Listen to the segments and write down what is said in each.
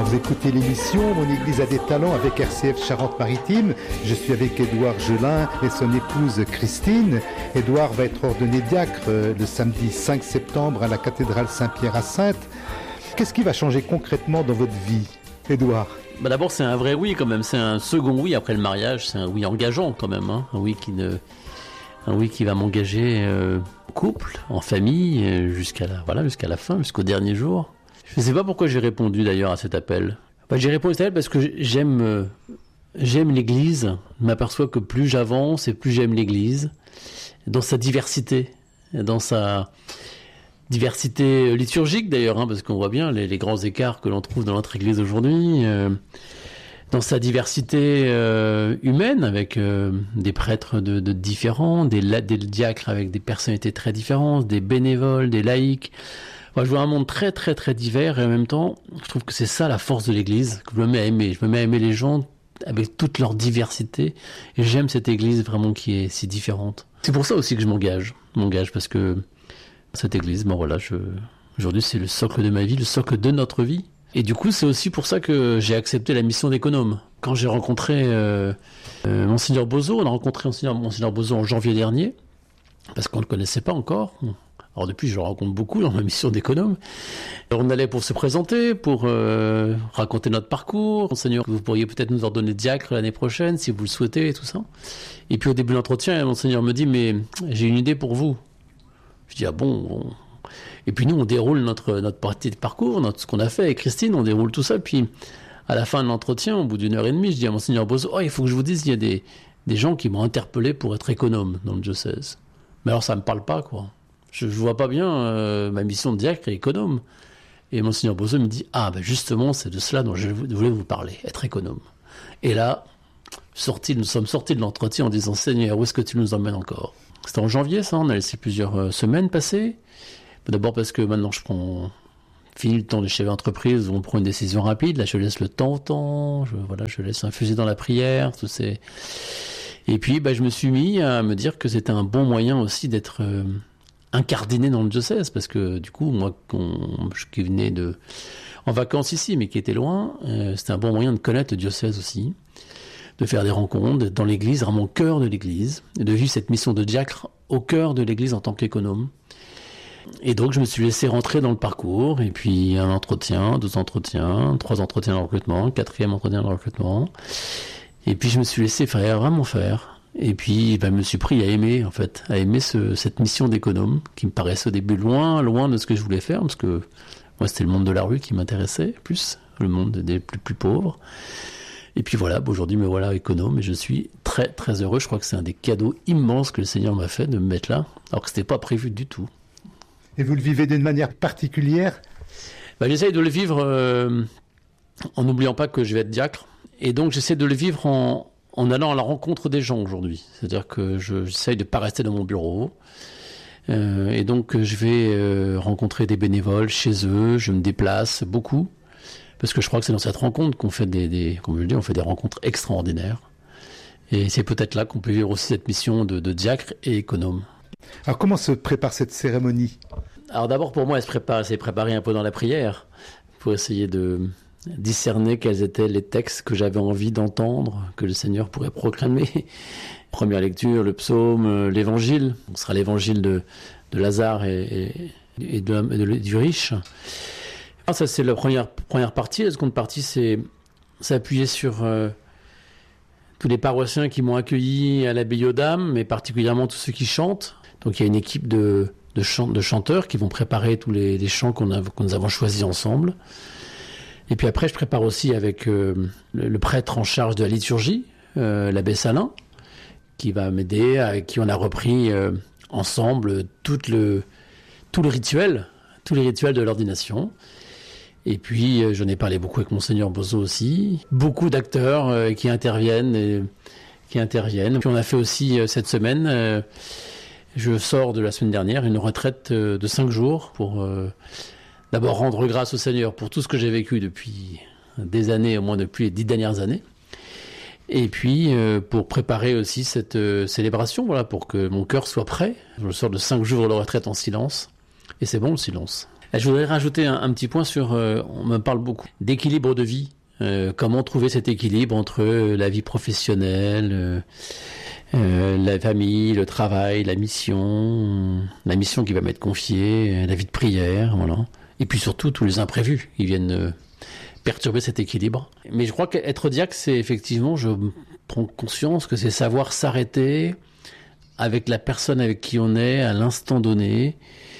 Vous écoutez l'émission Mon Église a des talents avec RCF Charente-Maritime. Je suis avec Édouard Gelin et son épouse Christine. Édouard va être ordonné diacre le samedi 5 septembre à la cathédrale Saint-Pierre à Saintes. Qu'est-ce qui va changer concrètement dans votre vie, Édouard ? D'abord, c'est un vrai oui quand même. C'est un second oui après le mariage. C'est un oui engageant quand même. Un oui qui va m'engager en couple, en famille, jusqu'à la fin, jusqu'au dernier jour. Je ne sais pas pourquoi j'ai répondu d'ailleurs à cet appel. J'ai répondu à cet appel parce que j'aime l'Église. Je m'aperçois que plus j'avance et plus j'aime l'Église, dans sa diversité, dans sa diversité liturgique d'ailleurs, parce qu'on voit bien les grands écarts que l'on trouve dans notre Église aujourd'hui, dans sa diversité humaine, avec des prêtres de différents, des diacres avec des personnalités très différentes, des bénévoles, des laïcs. Je vois un monde très très très divers et en même temps, je trouve que c'est ça la force de l'Église, que je me mets à aimer. Je me mets à aimer les gens avec toute leur diversité et j'aime cette Église vraiment qui est si différente. C'est pour ça aussi que je m'engage parce que cette Église, aujourd'hui c'est le socle de ma vie, le socle de notre vie. Et du coup, c'est aussi pour ça que j'ai accepté la mission d'économe. Quand j'ai rencontré Monseigneur Bozo, on a rencontré Monseigneur Bozo en janvier dernier, parce qu'on ne le connaissait pas encore. Alors depuis, je le rencontre beaucoup dans ma mission d'économe. On allait pour se présenter, pour raconter notre parcours. Monseigneur, vous pourriez peut-être nous ordonner diacre l'année prochaine, si vous le souhaitez, et tout ça. Et puis au début de l'entretien, Monseigneur me dit, mais j'ai une idée pour vous. Je dis, ah bon. Et puis nous, on déroule notre partie de parcours, ce qu'on a fait avec Christine, on déroule tout ça. Puis à la fin de l'entretien, au bout d'une heure et demie, je dis à Monseigneur Bozo, il faut que je vous dise, il y a des gens qui m'ont interpellé pour être économe dans le diocèse. Mais alors ça me parle pas, quoi. Je vois pas bien ma mission de diacre et économe. Et Monseigneur Bozo me dit, justement, c'est de cela dont je voulais vous parler, être économe. Et là, nous sommes sortis de l'entretien en disant, Seigneur, où est-ce que tu nous emmènes encore ? C'était en janvier, ça, on a laissé plusieurs semaines passer. D'abord parce que maintenant fini le temps des chefs d'entreprise où on prend une décision rapide. Là, je laisse le temps au temps. Je laisse infuser dans la prière. Et puis, je me suis mis à me dire que c'était un bon moyen aussi d'être incardiné dans le diocèse. Parce que du coup, moi, qui venais en vacances ici, mais qui était loin, c'était un bon moyen de connaître le diocèse aussi. De faire des rencontres, d'être dans l'église, vraiment au cœur de l'église. Et de vivre cette mission de diacre au cœur de l'église en tant qu'économe. Et donc, je me suis laissé rentrer dans le parcours, et puis un entretien, 2 entretiens, 3 entretiens de recrutement, 4e entretien de recrutement. Et puis, je me suis laissé vraiment faire. Et puis, je me suis pris à aimer cette mission d'économe, qui me paraissait au début loin de ce que je voulais faire, parce que moi, c'était le monde de la rue qui m'intéressait plus, le monde des plus pauvres. Et puis aujourd'hui, me voilà économe, et je suis très, très heureux. Je crois que c'est un des cadeaux immenses que le Seigneur m'a fait de me mettre là, alors que c'était pas prévu du tout. Et vous le vivez d'une manière particulière ? J'essaye de le vivre en n'oubliant pas que je vais être diacre. Et donc, j'essaie de le vivre en allant à la rencontre des gens aujourd'hui. C'est-à-dire que j'essaye de ne pas rester dans mon bureau. Et donc, je vais rencontrer des bénévoles chez eux. Je me déplace beaucoup. Parce que je crois que c'est dans cette rencontre qu'on fait comme je le dis, on fait des rencontres extraordinaires. Et c'est peut-être là qu'on peut vivre aussi cette mission de diacre et économe. Alors comment se prépare cette cérémonie ? Alors d'abord pour moi, elle s'est préparée un peu dans la prière pour essayer de discerner quels étaient les textes que j'avais envie d'entendre, que le Seigneur pourrait proclamer. Première lecture, le psaume, l'évangile. Ce sera l'évangile de Lazare et du riche. Alors ça c'est la première partie. La seconde partie c'est s'appuyer sur tous les paroissiens qui m'ont accueilli à l'abbaye aux Dames, mais particulièrement tous ceux qui chantent. Donc il y a une équipe de chanteurs qui vont préparer tous les chants que nous avons choisis ensemble. Et puis après, je prépare aussi avec le prêtre en charge de la liturgie, l'abbé Salin, qui va m'aider, avec qui on a repris ensemble tous les rituels de l'ordination. Et puis j'en ai parlé beaucoup avec Monseigneur Bozo aussi. Beaucoup d'acteurs qui interviennent. Puis on a fait aussi cette semaine... Je sors de la semaine dernière une retraite de 5 jours pour d'abord rendre grâce au Seigneur pour tout ce que j'ai vécu depuis des années, au moins depuis les 10 dernières années. Et puis pour préparer aussi cette célébration, pour que mon cœur soit prêt. Je sors de 5 jours de retraite en silence. Et c'est bon le silence. Je voudrais rajouter un petit point sur, on me parle beaucoup d'équilibre de vie. Comment trouver cet équilibre entre la vie professionnelle, la famille, le travail, la mission qui va m'être confiée, la vie de prière, voilà. Et puis surtout tous les imprévus qui viennent perturber cet équilibre. Mais je crois qu'être diacre, c'est effectivement, je prends conscience que c'est savoir s'arrêter avec la personne avec qui on est à l'instant donné,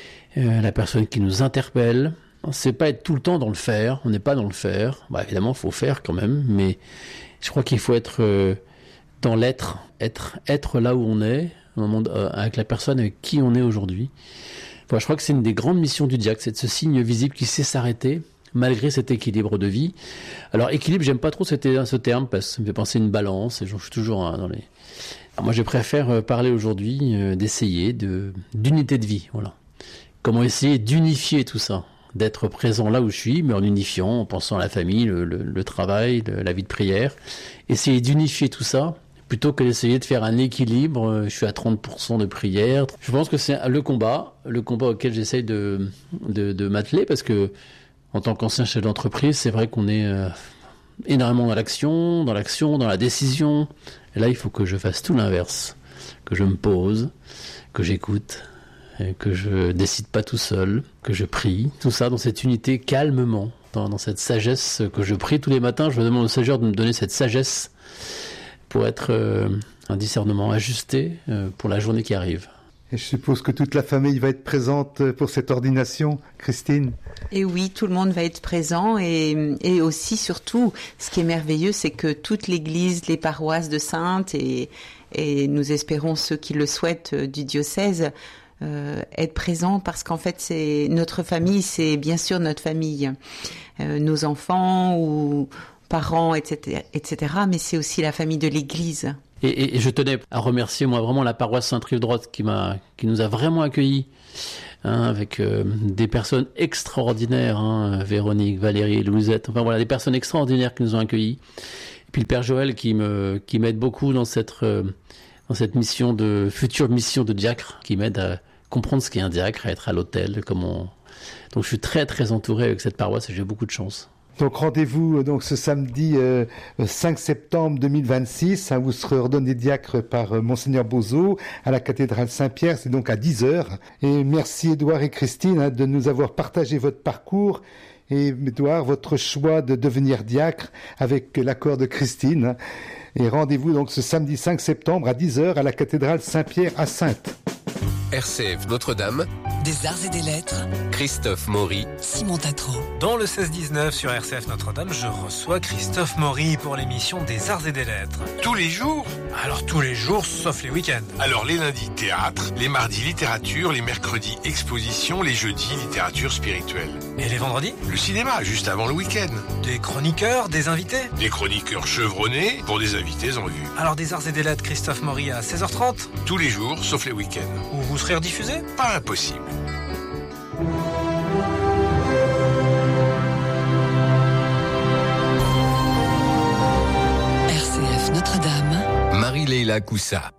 la personne qui nous interpelle. C'est pas être tout le temps dans le faire, on n'est pas dans le faire. Évidemment, il faut faire quand même, mais je crois qu'il faut être dans l'être, être là où on est, avec la personne avec qui on est aujourd'hui. Je crois que c'est une des grandes missions du diacre, c'est de ce signe visible qui sait s'arrêter, malgré cet équilibre de vie. Alors, équilibre, j'aime pas trop ce terme, parce que ça me fait penser à une balance, et je suis toujours dans les... Alors, moi, je préfère parler aujourd'hui d'essayer d'unité de vie, voilà. Comment essayer d'unifier tout ça, d'être présent là où je suis, mais en unifiant, en pensant à la famille, le travail, la vie de prière. Essayer d'unifier tout ça, plutôt que d'essayer de faire un équilibre. Je suis à 30% de prière. Je pense que c'est le combat auquel j'essaye de m'atteler, parce que en tant qu'ancien chef d'entreprise, c'est vrai qu'on est énormément dans l'action, dans la décision. Et là, il faut que je fasse tout l'inverse, que je me pose, que j'écoute, que je décide pas tout seul, que je prie, tout ça dans cette unité calmement, dans cette sagesse que je prie tous les matins. Je demande au Seigneur de me donner cette sagesse pour être un discernement ajusté pour la journée qui arrive. Et je suppose que toute la famille va être présente pour cette ordination, Christine. Et oui, tout le monde va être présent et aussi, surtout, ce qui est merveilleux, c'est que toute l'Église, les paroisses de Saintes et nous espérons ceux qui le souhaitent du diocèse, être présents, parce qu'en fait, c'est notre famille, c'est bien sûr notre famille, nos enfants ou parents, etc., mais c'est aussi la famille de l'Église. Et je tenais à remercier moi vraiment la paroisse Sainte-Rive-Droite qui nous a vraiment accueillis, avec des personnes extraordinaires, Véronique, Valérie, Louisette, enfin voilà, des personnes extraordinaires qui nous ont accueillis. Et puis le Père Joël qui m'aide beaucoup dans cette future mission de diacre, qui m'aide à comprendre ce qu'est un diacre, à être à l'autel, donc je suis très très entouré avec cette paroisse et j'ai beaucoup de chance. Donc rendez-vous ce samedi 5 septembre 2026, vous serez ordonné diacre par Monseigneur Bozo à la cathédrale Saint-Pierre, c'est donc à 10h. Et merci Édouard et Christine de nous avoir partagé votre parcours. Et Édouard, votre choix de devenir diacre avec l'accord de Christine. Et rendez-vous donc ce samedi 5 septembre à 10h à la cathédrale Saint-Pierre à Saintes. RCF Notre-Dame, des arts et des lettres, Christophe Maury, Simon Tatro. Dans le 16-19 sur RCF Notre-Dame, je reçois Christophe Maury pour l'émission des arts et des lettres. Tous les jours ? Alors tous les jours, sauf les week-ends. Alors les lundis, théâtre, les mardis, littérature, les mercredis, exposition, les jeudis, littérature spirituelle. Et les vendredis ? Le cinéma, juste avant le week-end. Des chroniqueurs, des invités ? Des chroniqueurs chevronnés pour des invités en vue. Alors des arts et des lettres, Christophe Maury à 16h30 ? Tous les jours, sauf les week-ends. Où vous serez rediffusé ? Pas impossible. RCF Notre-Dame, Marie-Leila Coussa.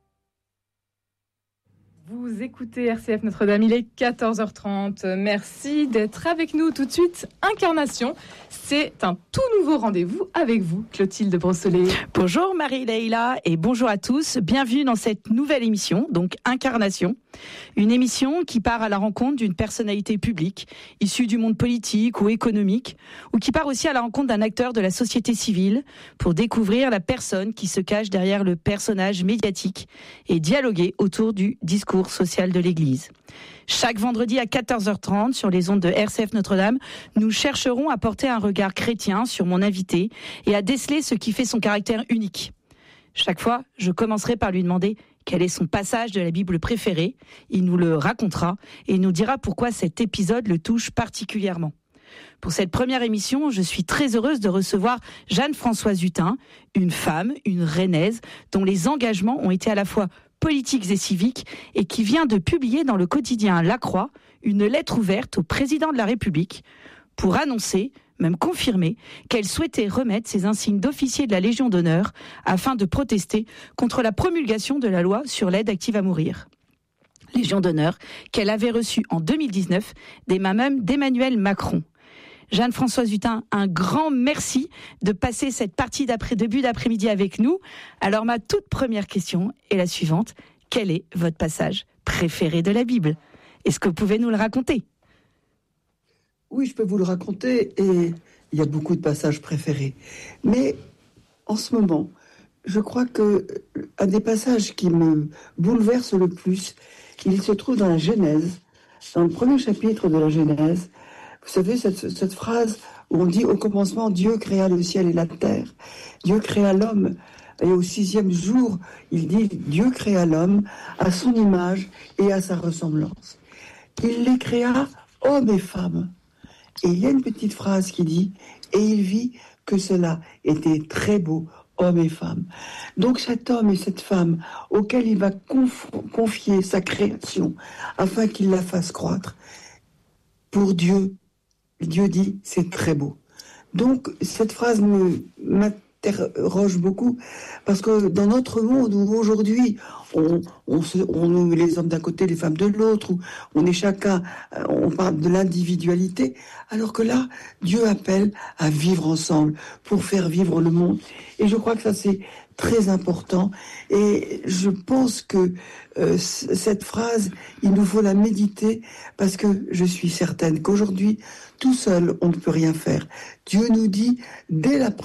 Vous écoutez RCF Notre-Dame, il est 14h30. Merci d'être avec nous tout de suite. Incarnation, c'est un tout nouveau rendez-vous avec vous, Clotilde Brossolet. Bonjour Marie-Leila et bonjour à tous. Bienvenue dans cette nouvelle émission, donc Incarnation. Une émission qui part à la rencontre d'une personnalité publique, issue du monde politique ou économique, ou qui part aussi à la rencontre d'un acteur de la société civile pour découvrir la personne qui se cache derrière le personnage médiatique et dialoguer autour du discours social de l'Église. Chaque vendredi à 14h30 sur les ondes de RCF Notre-Dame, nous chercherons à porter un regard chrétien sur mon invité et à déceler ce qui fait son caractère unique. Chaque fois, je commencerai par lui demander quel est son passage de la Bible préféré. Il nous le racontera et nous dira pourquoi cet épisode le touche particulièrement. Pour cette première émission, je suis très heureuse de recevoir Jeanne-Françoise Hutin, une femme, une rennaise, dont les engagements ont été à la fois politiques et civiques et qui vient de publier dans le quotidien La Croix une lettre ouverte au président de la République pour annoncer, même confirmer, qu'elle souhaitait remettre ses insignes d'officier de la Légion d'honneur afin de protester contre la promulgation de la loi sur l'aide active à mourir. Légion d'honneur, qu'elle avait reçue en 2019 d'Emmanuel Macron. Jeanne-Françoise Hutin, un grand merci de passer cette partie début d'après-midi avec nous. Alors ma toute première question est la suivante. Quel est votre passage préféré de la Bible ? Est-ce que vous pouvez nous le raconter ? Oui, je peux vous le raconter et il y a beaucoup de passages préférés. Mais en ce moment, je crois que un des passages qui me bouleverse le plus, il se trouve dans la Genèse, dans le premier chapitre de la Genèse. Vous savez, cette phrase où on dit « Au commencement, Dieu créa le ciel et la terre. Dieu créa l'homme. » Et au 6e jour, il dit « Dieu créa l'homme à son image et à sa ressemblance. Il les créa, hommes et femmes. » Et il y a une petite phrase qui dit « Et il vit que cela était très beau, hommes et femmes. » Donc cet homme et cette femme auquel il va confier sa création afin qu'il la fasse croître, pour Dieu, Dieu dit, c'est très beau. Donc, cette phrase m'interroge beaucoup, parce que dans notre monde où aujourd'hui, on met les hommes d'un côté, les femmes de l'autre, où on est chacun, on parle de l'individualité, alors que là, Dieu appelle à vivre ensemble pour faire vivre le monde. Et je crois que ça, c'est très important. Et je pense que cette phrase, il nous faut la méditer, parce que je suis certaine qu'aujourd'hui, tout seul, on ne peut rien faire. Dieu nous dit, dès le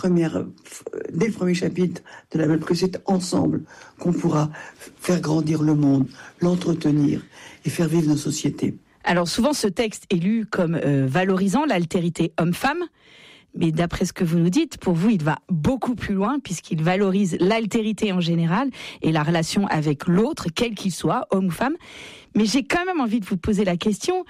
premier chapitre de la Bible, que c'est ensemble qu'on pourra faire grandir le monde, l'entretenir et faire vivre nos sociétés. Alors souvent, ce texte est lu comme valorisant l'altérité homme-femme. Mais d'après ce que vous nous dites, pour vous, il va beaucoup plus loin puisqu'il valorise l'altérité en général et la relation avec l'autre, quel qu'il soit, homme ou femme. Mais j'ai quand même envie de vous poser la question,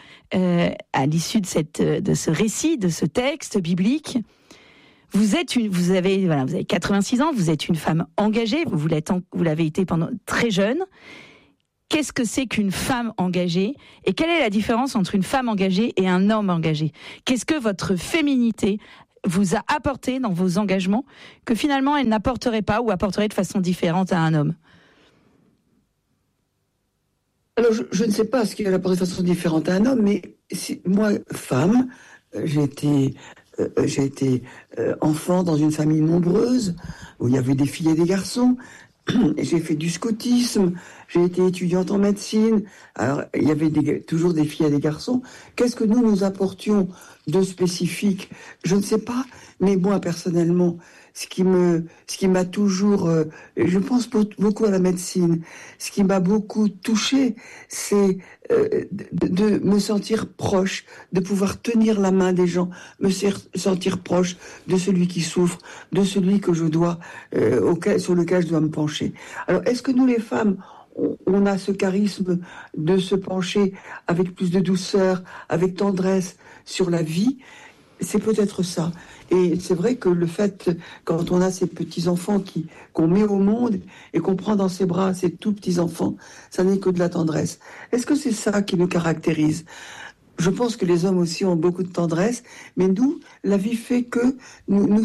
à l'issue de ce récit, de ce texte biblique. Vous avez 86 ans, vous êtes une femme engagée, vous l'avez été pendant très jeune. Qu'est-ce que c'est qu'une femme engagée ? Et quelle est la différence entre une femme engagée et un homme engagé ? Qu'est-ce que votre féminité vous a apporté dans vos engagements que finalement elle n'apporterait pas ou apporterait de façon différente à un homme ? Alors je ne sais pas ce qu'elle apporte de façon différente à un homme, mais moi, femme, j'ai été enfant dans une famille nombreuse où il y avait des filles et des garçons. J'ai fait du scoutisme, j'ai été étudiante en médecine. Alors, il y avait toujours des filles et des garçons. Qu'est-ce que nous apportions de spécifique ? Je ne sais pas, mais moi, personnellement, ce qui m'a toujours... je pense beaucoup à la médecine. Ce qui m'a beaucoup touchée, c'est de me sentir proche, de pouvoir tenir la main des gens, me sentir proche de celui qui souffre, de celui que je dois, sur lequel je dois me pencher. Alors, est-ce que nous, les femmes, on a ce charisme de se pencher avec plus de douceur, avec tendresse sur la vie ? C'est peut-être ça. Et c'est vrai que le fait, quand on a ces petits-enfants qu'on met au monde et qu'on prend dans ses bras, ces tout petits-enfants, ça n'est que de la tendresse. Est-ce que c'est ça qui nous caractérise ? Je pense que les hommes aussi ont beaucoup de tendresse, mais nous, la vie fait que nous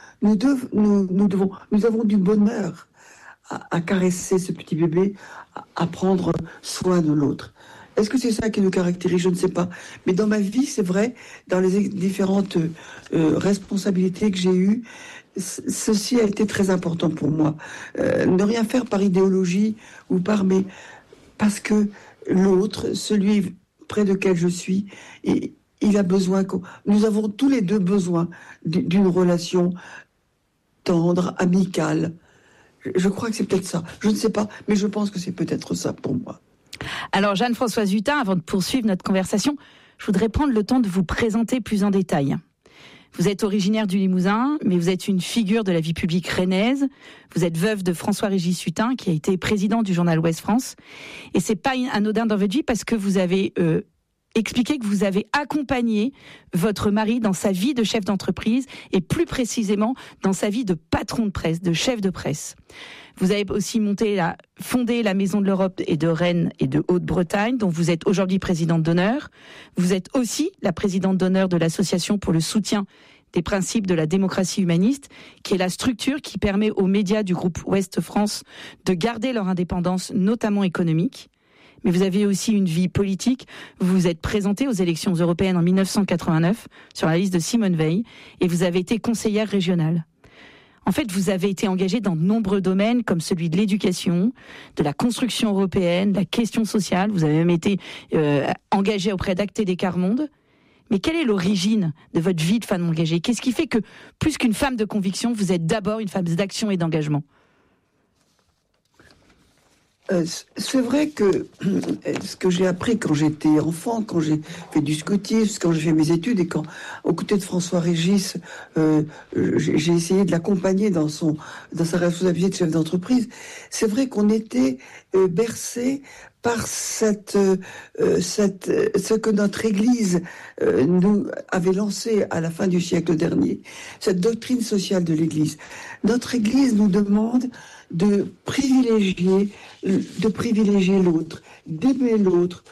avons du bonheur à caresser ce petit bébé, à prendre soin de l'autre. Est-ce que c'est ça qui nous caractérise ? Je ne sais pas. Mais dans ma vie, c'est vrai, dans les différentes responsabilités que j'ai eues, ceci a été très important pour moi. Ne rien faire par idéologie ou parce que l'autre, celui près de quel je suis, il a besoin nous avons tous les deux besoin d'une relation tendre, amicale. Je crois que c'est peut-être ça. Je ne sais pas, mais je pense que c'est peut-être ça pour moi. Alors Jeanne-Françoise Hutin, avant de poursuivre notre conversation, je voudrais prendre le temps de vous présenter plus en détail. Vous êtes originaire du Limousin, mais vous êtes une figure de la vie publique rennaise. Vous êtes veuve de François-Régis Hutin, qui a été président du journal Ouest France. Et c'est pas anodin dans votre vie parce que vous avez expliqué que vous avez accompagné votre mari dans sa vie de chef d'entreprise et plus précisément dans sa vie de patron de presse, de chef de presse. Vous avez aussi fondé la Maison de l'Europe et de Rennes et de Haute-Bretagne, dont vous êtes aujourd'hui présidente d'honneur. Vous êtes aussi la présidente d'honneur de l'Association pour le soutien des principes de la démocratie humaniste, qui est la structure qui permet aux médias du groupe Ouest France de garder leur indépendance, notamment économique. mais vous avez aussi une vie politique. Vous vous êtes présenté aux élections européennes en 1989 sur la liste de Simone Veil et vous avez été conseillère régionale. En fait, vous avez été engagée dans de nombreux domaines comme celui de l'éducation, de la construction européenne, de la question sociale. Vous avez même été engagée auprès d'Acte des Quarts Monde. Mais quelle est l'origine de votre vie de femme engagée ? Qu'est-ce qui fait que, plus qu'une femme de conviction, vous êtes d'abord une femme d'action et d'engagement ? C'est vrai que ce que j'ai appris quand j'étais enfant, quand j'ai fait du scoutisme, quand j'ai fait mes études et quand, aux côtés de François Régis, j'ai essayé de l'accompagner dans sa responsabilité de chef d'entreprise, c'est vrai qu'on était bercé par ce que notre Église nous avait lancé à la fin du siècle dernier, cette doctrine sociale de l'Église. Notre Église nous demande de privilégier l'autre, d'aimer l'autre,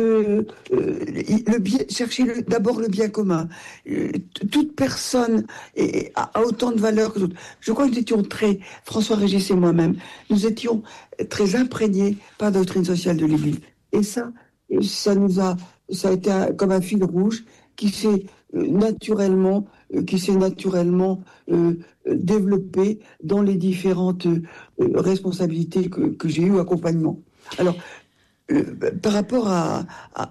chercher d'abord le bien commun. Toute personne a autant de valeur que d'autres. Je crois que nous étions François Régis et moi-même, nous étions très imprégnés par la doctrine sociale de l'Église. Et ça a été comme un fil rouge qui s'est naturellement développé dans les différentes responsabilités que j'ai eues, accompagnement. Alors, par rapport à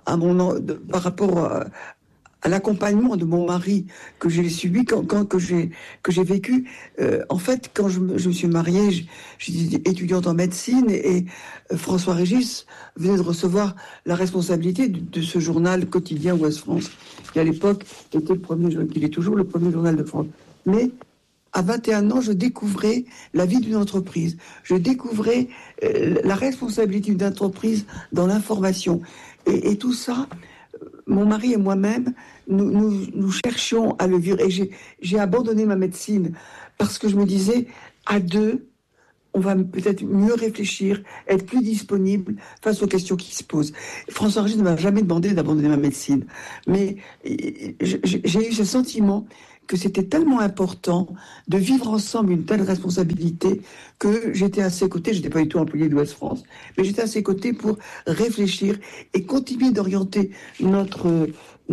l'accompagnement de mon mari que j'ai subi que j'ai vécu, en fait, quand je me suis mariée, j'étais étudiante en médecine et François Régis venait de recevoir la responsabilité de ce journal quotidien Ouest France, qui à l'époque était il est toujours le premier journal de France. Mais à 21 ans, je découvrais la vie d'une entreprise. Je découvrais la responsabilité d'une entreprise dans l'information. Et tout ça, mon mari et moi-même, nous cherchions à le vivre. Et j'ai abandonné ma médecine parce que je me disais, à deux, on va peut-être mieux réfléchir, être plus disponible face aux questions qui se posent. François Régis ne m'a jamais demandé d'abandonner ma médecine. Mais j'ai eu ce sentiment que c'était tellement important de vivre ensemble une telle responsabilité que j'étais à ses côtés. Je n'étais pas du tout employé d'Ouest France, mais j'étais à ses côtés pour réfléchir et continuer d'orienter notre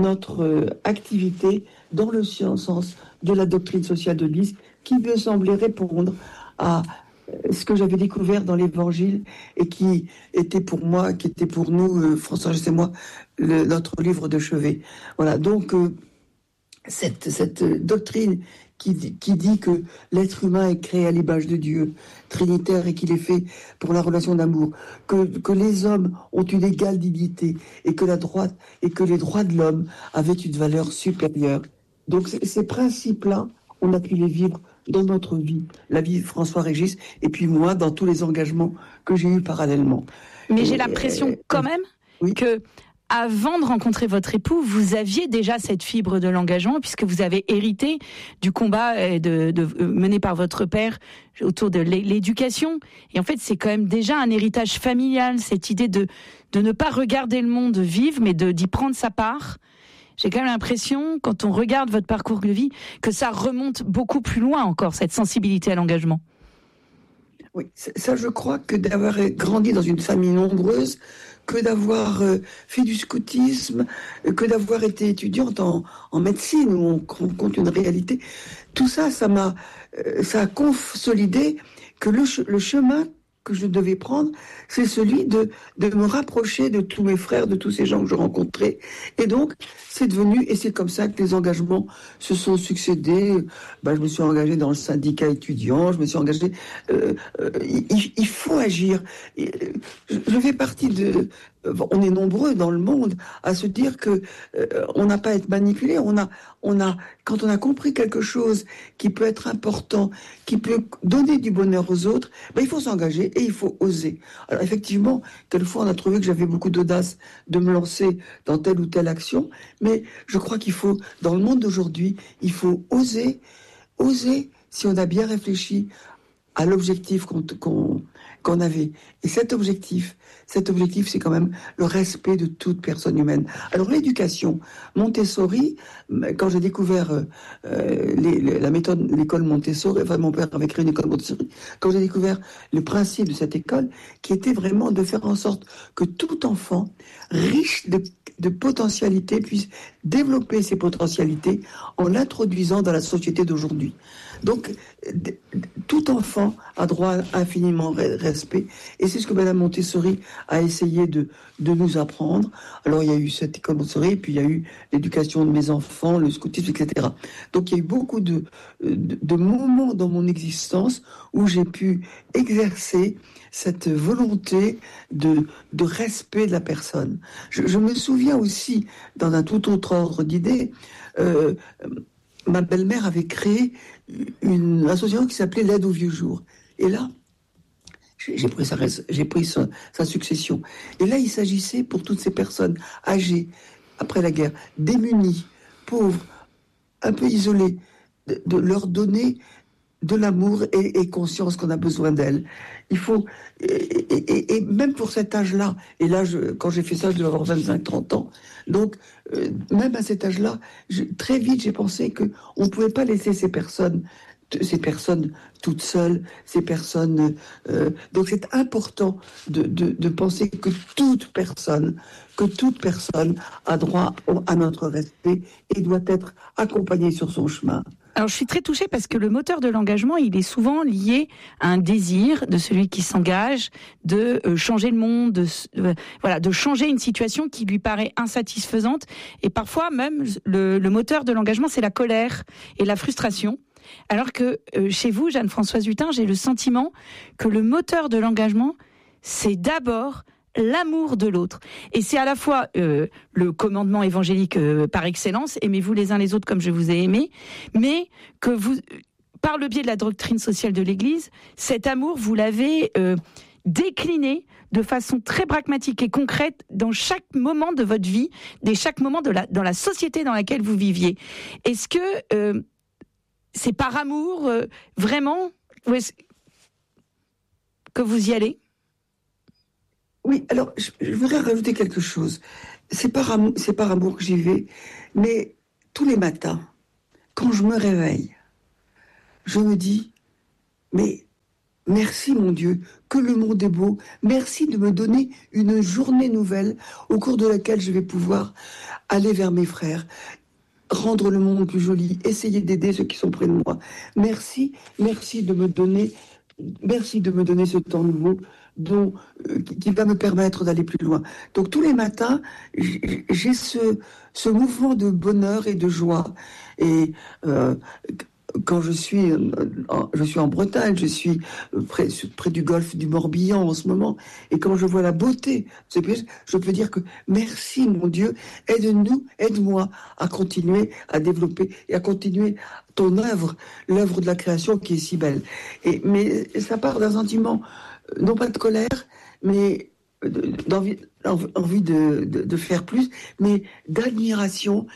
activité dans le sens de la doctrine sociale de l'Église qui me semblait répondre à ce que j'avais découvert dans l'Évangile et qui était pour nous, François Régis et moi, notre livre de chevet. Voilà, donc cette doctrine qui dit que l'être humain est créé à l'image de Dieu, trinitaire, et qu'il est fait pour la relation d'amour, que les hommes ont une égale dignité et que les droits de l'homme avaient une valeur supérieure. Donc ces principes-là, on a pu les vivre dans notre vie, la vie de François Régis, et puis moi, dans tous les engagements que j'ai eus parallèlement. Mais j'ai l'impression quand même que avant de rencontrer votre époux, vous aviez déjà cette fibre de l'engagement, puisque vous avez hérité du combat mené par votre père autour de l'éducation. Et en fait, c'est quand même déjà un héritage familial, cette idée de ne pas regarder le monde vivre, mais d'y prendre sa part. J'ai quand même l'impression, quand on regarde votre parcours de vie, que ça remonte beaucoup plus loin encore, cette sensibilité à l'engagement. Oui, ça je crois que d'avoir grandi dans une famille nombreuse, que d'avoir fait du scoutisme, que d'avoir été étudiante en médecine, où on compte une réalité, tout ça, ça a consolidé que le chemin que je devais prendre, c'est celui de me rapprocher de tous mes frères, de tous ces gens que je rencontrais. Et donc, c'est devenu, et c'est comme ça que les engagements se sont succédés. Je me suis engagé dans le syndicat étudiant, je me suis engagé... il faut agir. Je fais partie de... On est nombreux dans le monde à se dire que on n'a pas à être manipulé. Quand on a compris quelque chose qui peut être important, qui peut donner du bonheur aux autres, il faut s'engager et il faut oser. Alors effectivement, quelquefois on a trouvé que j'avais beaucoup d'audace de me lancer dans telle ou telle action, mais je crois qu'il faut, dans le monde d'aujourd'hui, il faut oser si on a bien réfléchi à l'objectif qu'on qu'on avait. Et cet objectif, c'est quand même le respect de toute personne humaine. Alors l'éducation, Montessori, quand j'ai découvert la méthode, l'école Montessori, enfin mon père avait créé une école Montessori, quand j'ai découvert le principe de cette école, qui était vraiment de faire en sorte que tout enfant, riche de potentialités, puisse développer ses potentialités en l'introduisant dans la société d'aujourd'hui. Donc, tout enfant a droit à infiniment respect, et c'est ce que Madame Montessori a essayé de nous apprendre. Alors, il y a eu cette école Montessori, puis il y a eu l'éducation de mes enfants, le scoutisme, etc. Donc, il y a eu beaucoup de moments dans mon existence où j'ai pu exercer cette volonté de respect de la personne. Je me souviens aussi, dans un tout autre ordre d'idées, ma belle-mère avait créé une association qui s'appelait l'Aide aux vieux jours. Et là, j'ai pris sa succession. Et là, il s'agissait pour toutes ces personnes âgées, après la guerre, démunies, pauvres, un peu isolées, de leur donner de l'amour et conscience qu'on a besoin d'elles. Il faut, et même pour cet âge-là, et là, quand j'ai fait ça, je devais avoir 25-30 ans, donc même à cet âge-là, très vite, j'ai pensé qu'on ne pouvait pas laisser ces personnes toutes seules, ces personnes... donc c'est important de penser que toute personne a droit à notre respect et doit être accompagnée sur son chemin. Alors, je suis très touchée parce que le moteur de l'engagement, il est souvent lié à un désir de celui qui s'engage de changer le monde, de changer une situation qui lui paraît insatisfaisante. Et parfois, même, le moteur de l'engagement, c'est la colère et la frustration. Alors que chez vous, Jeanne-Françoise Hutin, j'ai le sentiment que le moteur de l'engagement, c'est d'abord l'amour de l'autre. Et c'est à la fois le commandement évangélique par excellence, aimez-vous les uns les autres comme je vous ai aimé, mais que vous, par le biais de la doctrine sociale de l'Église, cet amour, vous l'avez décliné de façon très pragmatique et concrète dans chaque moment de votre vie, chaque moment dans la société dans laquelle vous viviez. Est-ce que c'est par amour, vraiment, que vous y allez ? Oui, alors, je voudrais rajouter quelque chose. C'est par amour que j'y vais, mais tous les matins, quand je me réveille, je me dis, mais merci mon Dieu, que le monde est beau, merci de me donner une journée nouvelle au cours de laquelle je vais pouvoir aller vers mes frères, rendre le monde plus joli, essayer d'aider ceux qui sont près de moi. Merci de me donner ce temps nouveau qui va me permettre d'aller plus loin. Donc tous les matins, j'ai ce mouvement de bonheur et de joie. Et quand je suis en Bretagne, je suis près du golfe du Morbihan en ce moment, et quand je vois la beauté, je peux dire que merci mon Dieu, aide-moi à continuer à développer et à continuer ton œuvre, l'œuvre de la création qui est si belle. Mais ça part d'un sentiment, non pas de colère, mais d'envie de faire plus, mais d'admiration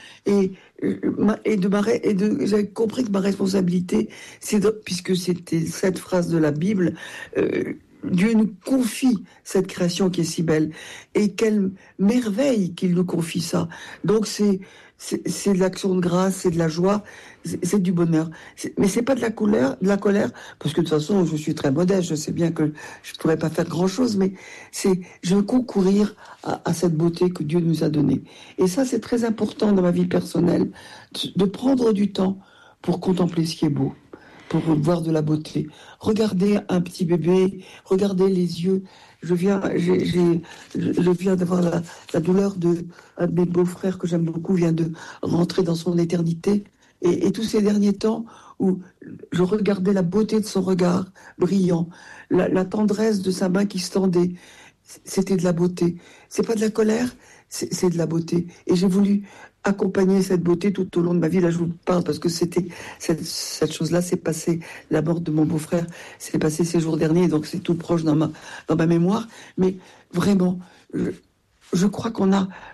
j'avais compris que ma responsabilité, puisque c'était cette phrase de la Bible, Dieu nous confie cette création qui est si belle, et quelle merveille qu'il nous confie ça. Donc c'est de l'action de grâce, c'est de la joie, c'est du bonheur. Mais c'est pas de la colère, parce que de toute façon, je suis très modeste, je sais bien que je pourrais pas faire grand-chose, mais je veux concourir à cette beauté que Dieu nous a donnée. Et ça, c'est très important dans ma vie personnelle, de prendre du temps pour contempler ce qui est beau, pour voir de la beauté. Regardez un petit bébé, regardez les yeux. Je viens d'avoir la douleur un de mes beaux-frères que j'aime beaucoup vient de rentrer dans son éternité. Et tous ces derniers temps où je regardais la beauté de son regard brillant, la tendresse de sa main qui se tendait, c'était de la beauté. C'est pas de la colère, c'est de la beauté. Et j'ai voulu accompagner cette beauté tout au long de ma vie. Là, je vous parle parce que c'était cette chose-là s'est passée, la mort de mon beau-frère s'est passée ces jours derniers, donc c'est tout proche dans ma mémoire. Mais vraiment, je crois qu'on a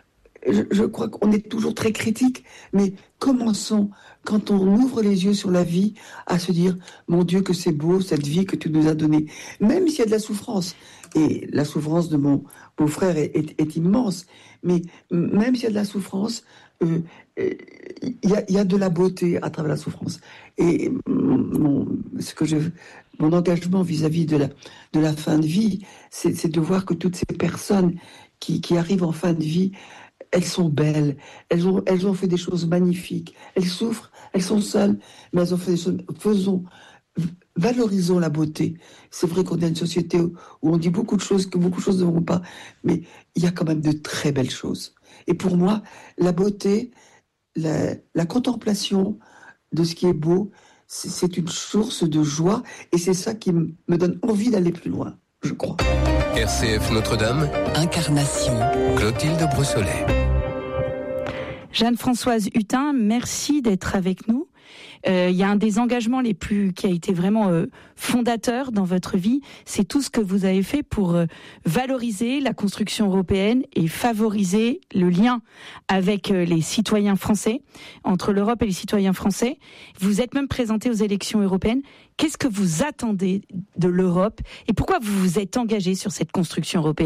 je crois qu'on est toujours très critique, mais commençons, quand on ouvre les yeux sur la vie, à se dire, mon Dieu, que c'est beau, cette vie que tu nous as donnée. Même s'il y a de la souffrance, et la souffrance de mon beau-frère est immense, mais même s'il y a de la souffrance, il y a de la beauté à travers la souffrance. Et mon engagement vis-à-vis de la fin de vie, c'est de voir que toutes ces personnes qui arrivent en fin de vie, elles sont belles, elles ont fait des choses magnifiques, elles souffrent, elles sont seules, mais elles ont fait des choses. Valorisons la beauté. C'est vrai qu'on est une société où on dit beaucoup de choses, que beaucoup de choses ne vont pas, mais il y a quand même de très belles choses. Et pour moi, la beauté, la contemplation de ce qui est beau, c'est une source de joie, et c'est ça qui me donne envie d'aller plus loin, je crois. RCF Notre-Dame, Incarnation, Clotilde Brossolet. Jeanne-Françoise Hutin, merci d'être avec nous. Il y a un des engagements qui a été vraiment fondateur dans votre vie, c'est tout ce que vous avez fait pour valoriser la construction européenne et favoriser le lien avec les citoyens français, entre l'Europe et les citoyens français. Vous êtes même présenté aux élections européennes. Qu'est-ce que vous attendez de l'Europe et pourquoi vous vous êtes engagé sur cette construction européenne ?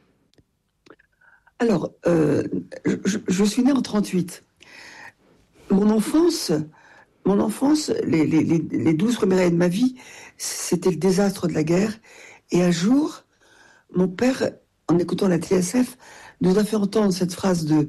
Alors, je suis née en 1938. Mon enfance, les 12 premières années de ma vie, c'était le désastre de la guerre. Et un jour, mon père, en écoutant la TSF, nous a fait entendre cette phrase de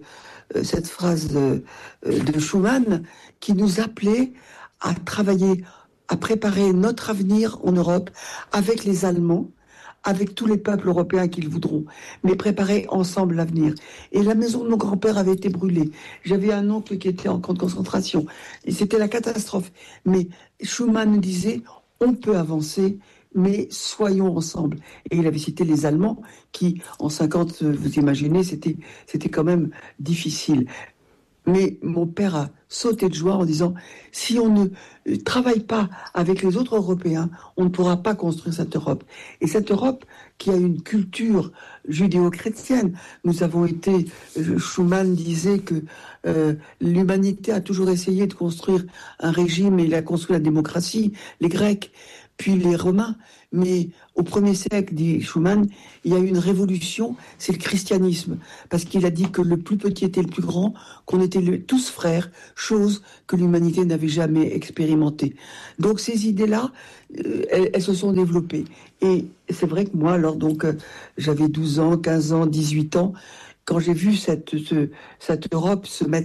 Schuman qui nous appelait à travailler, à préparer notre avenir en Europe avec les Allemands, avec tous les peuples européens qu'ils voudront, mais préparer ensemble l'avenir. Et la maison de mon grand-père avait été brûlée. J'avais un oncle qui était en camp de concentration. Et c'était la catastrophe. Mais Schuman nous disait, on peut avancer, mais soyons ensemble. Et il avait cité les Allemands, qui, en 50, vous imaginez, c'était quand même difficile. Mais mon père a sauté de joie en disant, si on ne travaille pas avec les autres Européens, on ne pourra pas construire cette Europe. Et cette Europe qui a une culture judéo-chrétienne, nous avons été, Schuman disait que l'humanité a toujours essayé de construire un régime, et il a construit la démocratie, les Grecs, puis les Romains. Mais au 1er siècle, dit Schuman, il y a eu une révolution, c'est le christianisme. Parce qu'il a dit que le plus petit était le plus grand, qu'on était tous frères, chose que l'humanité n'avait jamais expérimentée. Donc ces idées-là, elles se sont développées. Et c'est vrai que moi, alors donc, j'avais 12 ans, 15 ans, 18 ans, quand j'ai vu cette Europe se mettre,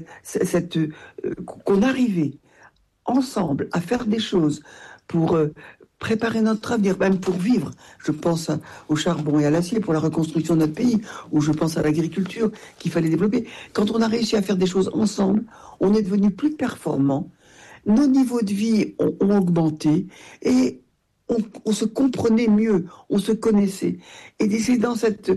qu'on arrivait ensemble à faire des choses pour préparer notre avenir, même pour vivre. Je pense au charbon et à l'acier pour la reconstruction de notre pays, ou je pense à l'agriculture qu'il fallait développer. Quand on a réussi à faire des choses ensemble, on est devenu plus performant, nos niveaux de vie ont augmenté, et on se comprenait mieux, on se connaissait. Et c'est dans cette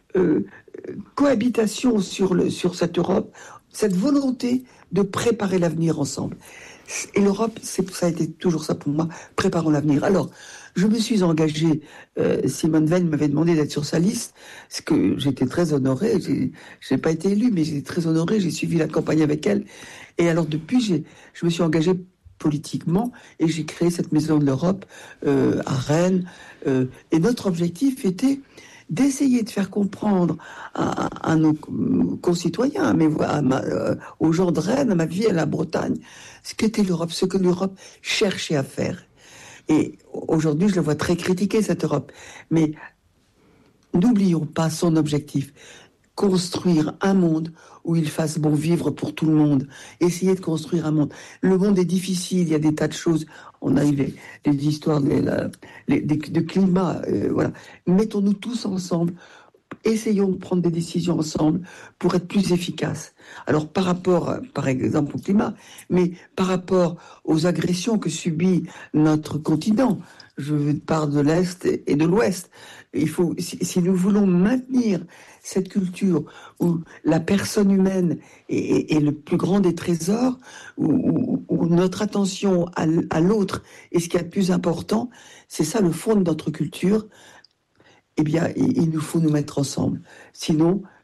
cohabitation sur cette Europe, cette volonté de préparer l'avenir ensemble. Et l'Europe, ça a été toujours ça pour moi, préparons l'avenir. Alors, je me suis engagée, Simone Veil m'avait demandé d'être sur sa liste, ce que j'étais très honorée, je n'ai pas été élue, mais j'étais très honorée, j'ai suivi la campagne avec elle. Et alors depuis, je me suis engagée politiquement, et j'ai créé cette Maison de l'Europe à Rennes. Et notre objectif était d'essayer de faire comprendre à nos concitoyens, mais aux gens de Rennes, à ma vie, à la Bretagne, ce qu'était l'Europe, ce que l'Europe cherchait à faire. Et aujourd'hui, je la vois très critiquée, cette Europe. Mais n'oublions pas son objectif. Construire un monde où il fasse bon vivre pour tout le monde. Essayer de construire un monde. Le monde est difficile, il y a des tas de choses. On a eu les histoires de climat. Voilà. Mettons-nous tous ensemble. Essayons de prendre des décisions ensemble pour être plus efficaces. Alors par rapport, par exemple, au climat, mais par rapport aux agressions que subit notre continent, je parle de l'Est et de l'Ouest, il faut, si nous voulons maintenir cette culture où la personne humaine est le plus grand des trésors, où notre attention à l'autre est ce qui est le plus important, c'est ça le fond de notre culture. Eh bien, il nous faut nous mettre ensemble. Sinon,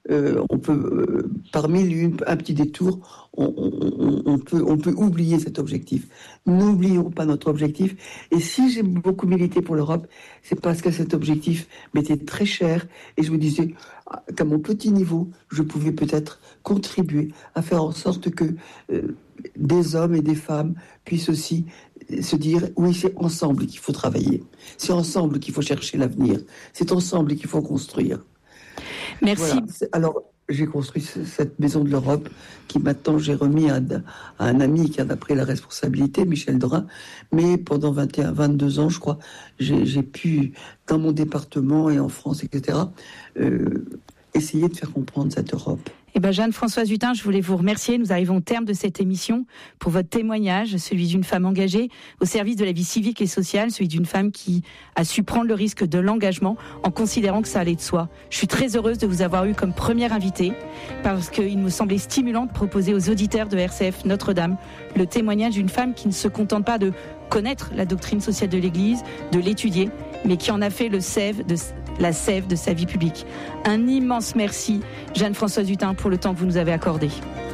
on peut, par un petit détour, on peut oublier cet objectif. N'oublions pas notre objectif. Et si j'ai beaucoup milité pour l'Europe, c'est parce que cet objectif m'était très cher et je me disais qu'à mon petit niveau, je pouvais peut-être contribuer à faire en sorte que des hommes et des femmes puissent aussi se dire oui, c'est ensemble qu'il faut travailler, c'est ensemble qu'il faut chercher l'avenir, c'est ensemble qu'il faut construire. Merci. Voilà. Alors, j'ai construit cette maison de l'Europe qui maintenant j'ai remis à un ami qui en a pris la responsabilité, Michel Drin. Mais pendant 22 ans, je crois, j'ai pu, dans mon département et en France, etc., essayer de faire comprendre cette Europe. Eh ben Jeanne-Françoise Hutin, je voulais vous remercier. Nous arrivons au terme de cette émission pour votre témoignage, celui d'une femme engagée au service de la vie civique et sociale, celui d'une femme qui a su prendre le risque de l'engagement en considérant que ça allait de soi. Je suis très heureuse de vous avoir eu comme première invitée parce qu'il me semblait stimulant de proposer aux auditeurs de RCF Notre-Dame le témoignage d'une femme qui ne se contente pas de connaître la doctrine sociale de l'Église, de l'étudier, mais qui en a fait la sève de sa vie publique. Un immense merci, Jeanne-Françoise Hutin, pour le temps que vous nous avez accordé.